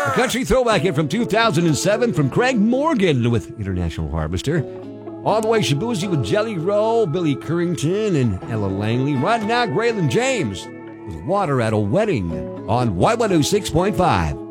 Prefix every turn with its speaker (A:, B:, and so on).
A: A country throwback hit from 2007 from Craig Morgan with International Harvester. All the way Shabuzi with Jelly Roll, Billy Currington, and Ella Langley. Right now, Graylin James with Water at a Wedding on Y106.5.